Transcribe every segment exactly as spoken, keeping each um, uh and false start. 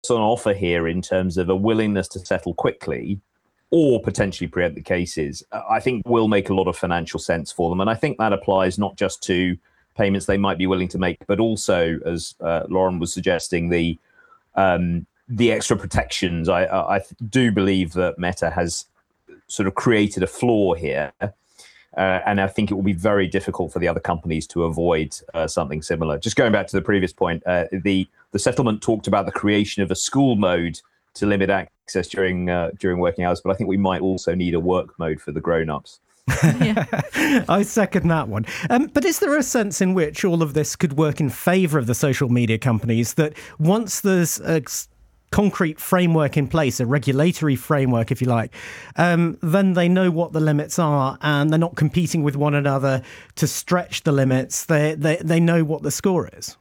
on offer here in terms of a willingness to settle quickly or potentially preempt the cases, I think will make a lot of financial sense for them. And I think that applies not just to payments they might be willing to make, but also, as uh, Lauren was suggesting, the um, the extra protections. I, I, I do believe that Meta has sort of created a flaw here. Uh, and I think it will be very difficult for the other companies to avoid uh, something similar. Just going back to the previous point, uh, the the settlement talked about the creation of a school mode to limit access during uh, during working hours, but I think we might also need a work mode for the grown-ups. Yeah. I second that one. Um, but is there a sense in which all of this could work in favour of the social media companies, that once there's a concrete framework in place, a regulatory framework, if you like, um, then they know what the limits are and they're not competing with one another to stretch the limits. They, they, they know what the score is?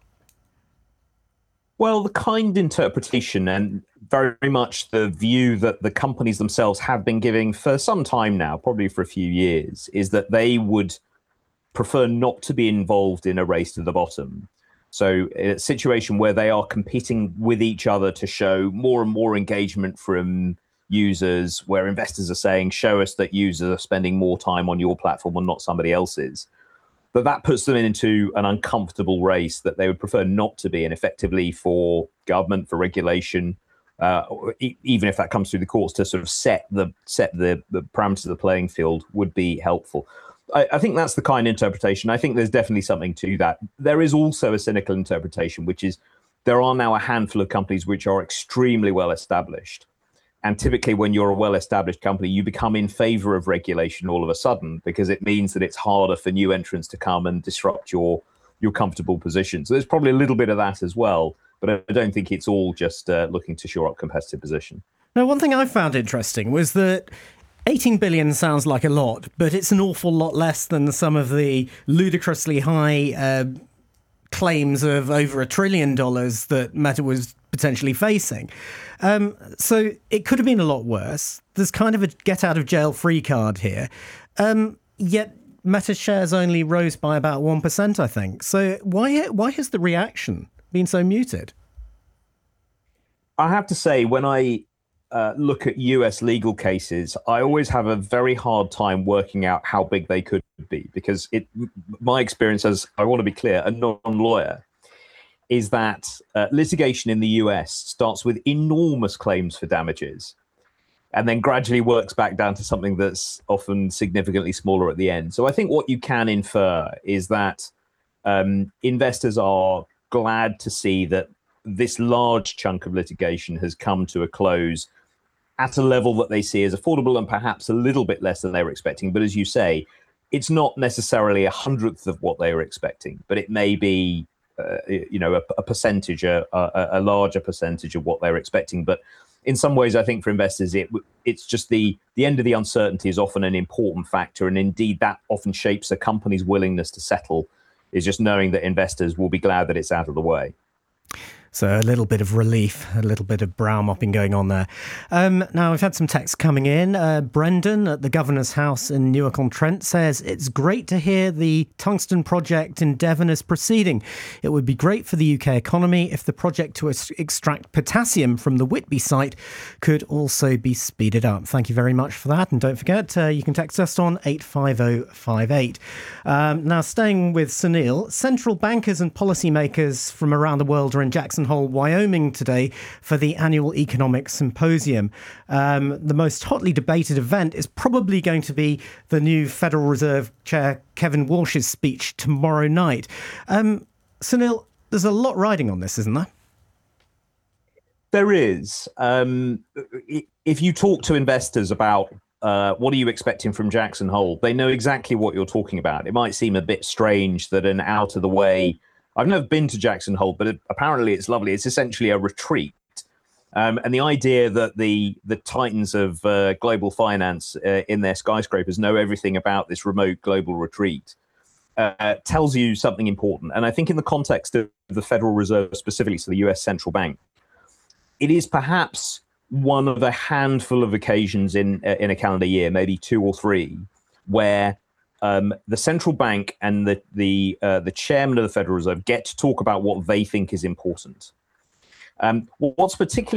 Well, the kind interpretation and very much the view that the companies themselves have been giving for some time now, probably for a few years, is that they would prefer not to be involved in a race to the bottom. So in a situation where they are competing with each other to show more and more engagement from users, where investors are saying, show us that users are spending more time on your platform and not somebody else's, but that puts them into an uncomfortable race that they would prefer not to be in, effectively for government, for regulation, uh, or e- even if that comes through the courts, to sort of set the set the, the parameters of the playing field would be helpful. I, I think that's the kind of interpretation. I think there's definitely something to that. There is also a cynical interpretation, which is there are now a handful of companies which are extremely well established. And typically when you're a well-established company, you become in favor of regulation all of a sudden, because it means that it's harder for new entrants to come and disrupt your your comfortable position. So there's probably a little bit of that as well. But I don't think it's all just uh, looking to shore up competitive position. Now, one thing I found interesting was that eighteen billion sounds like a lot, but it's an awful lot less than some of the ludicrously high uh, claims of over a trillion dollars that Meta was potentially facing. Um, so it could have been a lot worse. There's kind of a get out of jail free card here. Um, yet Meta shares only rose by about one percent, I think. So why why has the reaction been so muted? I have to say, when I uh, look at U S legal cases, I always have a very hard time working out how big they could be, because it, my experience, as I want to be clear, a non-lawyer, is that uh, litigation in the U S starts with enormous claims for damages and then gradually works back down to something that's often significantly smaller at the end. So I think what you can infer is that um, investors are glad to see that this large chunk of litigation has come to a close at a level that they see as affordable and perhaps a little bit less than they were expecting. But as you say, it's not necessarily a hundredth of what they were expecting, but it may be Uh, you know, a, a percentage, a, a, a larger percentage of what they're expecting. But in some ways, I think for investors, it it's just the the end of the uncertainty is often an important factor. And indeed, that often shapes a company's willingness to settle, is just knowing that investors will be glad that it's out of the way. So a little bit of relief, a little bit of brow mopping going on there. Um, now, we've had some texts coming in. Uh, Brendan at the Governor's House in Newark-on-Trent says, it's great to hear the tungsten project in Devon is proceeding. It would be great for the U K economy if the project to ex- extract potassium from the Whitby site could also be speeded up. Thank you very much for that. And don't forget, uh, you can text us on eight five oh five eight. Um, now, staying with Sunil, central bankers and policymakers from around the world are in Jackson Hole, Wyoming today for the annual economic symposium. Um, the most hotly debated event is probably going to be the new Federal Reserve Chair Kevin Walsh's speech tomorrow night. Um, Sunil, there's a lot riding on this, isn't there? There is. Um, if you talk to investors about uh, what are you expecting from Jackson Hole, they know exactly what you're talking about. It might seem a bit strange that an out of the way, I've never been to Jackson Hole, but it, apparently it's lovely. It's essentially a retreat. Um, and the idea that the the titans of uh, global finance uh, in their skyscrapers know everything about this remote global retreat uh, tells you something important. And I think in the context of the Federal Reserve, specifically, so the U S central bank, it is perhaps one of a handful of occasions in uh, in a calendar year, maybe two or three, where Um, the central bank and the the uh, the chairman of the Federal Reserve get to talk about what they think is important. Um, what's particularly